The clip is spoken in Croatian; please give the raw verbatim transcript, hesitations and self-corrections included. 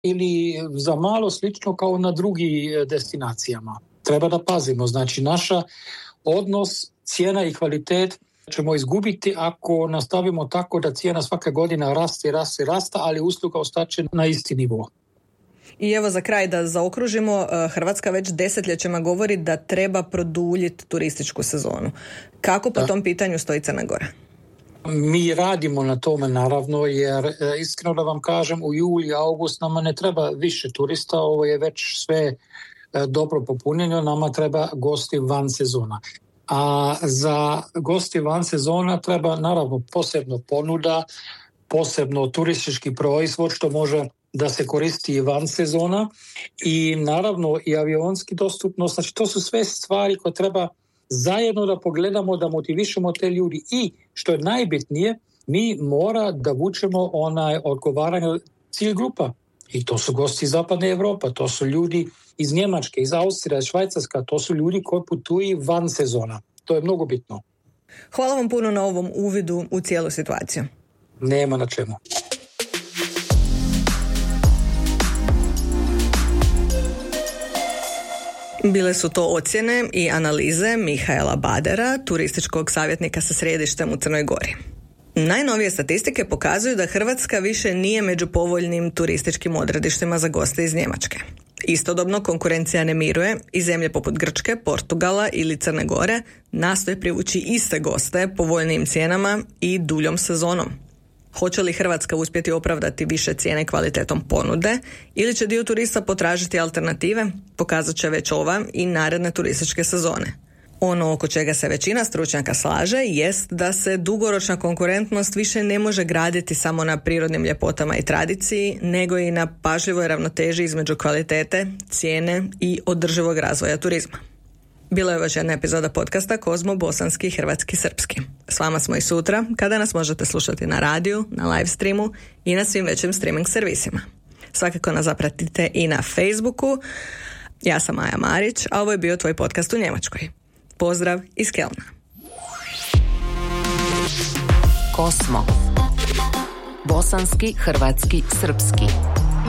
ili za malo slično kao na drugim destinacijama. Treba da pazimo, znači naša odnos, cijena i kvalitet ćemo izgubiti ako nastavimo tako da cijena svaka godina raste, raste, rasta, ali usluga ostaće na isti nivo. I evo za kraj da zaokružimo, Hrvatska već desetljećima govori da treba produljiti turističku sezonu. Kako po da. tom pitanju stoji Crna Gora? Mi radimo na tome naravno, jer e, iskreno da vam kažem, u juli, august nama ne treba više turista, ovo je već sve e, dobro popunjeno, nama treba gosti van sezona. A za gosti van sezona treba naravno posebno ponuda, posebno turistički proizvod što može da se koristi i van sezona i naravno i avionski dostupnost. Znači to su sve stvari koje treba zajedno da pogledamo, da motivišemo te ljudi i što je najbitnije, mi mora da vučemo onaj odgovaranje cilj grupa. I to su gosti iz Zapadne Evrope, to su ljudi iz Njemačke, iz Austrije, iz Švajcarska, to su ljudi koji putuju van sezona. To je mnogo bitno. Hvala vam puno na ovom uvidu u cijelu situaciju. Nema na čemu. Bile su to ocjene i analize Mihaela Badera, turističkog savjetnika sa sjedištem u Crnoj Gori. Najnovije statistike pokazuju da Hrvatska više nije među povoljnim turističkim odredištima za goste iz Njemačke. Istodobno konkurencija ne miruje i zemlje poput Grčke, Portugala ili Crne Gore nastoje privući iste goste povoljnijim cijenama i duljom sezonom. Hoće li Hrvatska uspjeti opravdati više cijene kvalitetom ponude ili će dio turista potražiti alternative, pokazat će već ova i naredne turističke sezone. Ono oko čega se većina stručnjaka slaže jest da se dugoročna konkurentnost više ne može graditi samo na prirodnim ljepotama i tradiciji, nego i na pažljivoj ravnoteži između kvalitete, cijene i održivog razvoja turizma. Bila je još jedna epizoda podcasta Kozmo bosanski, hrvatski, srpski. S vama smo i sutra, kada nas možete slušati na radiju, na live streamu i na svim većim streaming servisima. Svakako nas zapratite i na Facebooku. Ja sam Maja Marić, a ovo je bio tvoj podcast u Njemačkoj. Pozdrav iz Kelna. Kosmo. Bosanski, hrvatski, srpski.